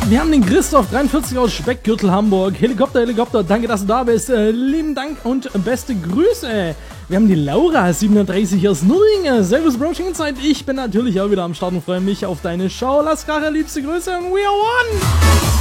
wir haben den Christoph 43 aus Speckgürtel Hamburg. Helikopter, danke, dass du da bist. Lieben Dank und beste Grüße. Wir haben die Laura 37 aus Nürnberg. Servus Broaching Zeit. Ich bin natürlich auch wieder am Start und freue mich auf deine Show. Lass krachen, liebste Grüße und we are one.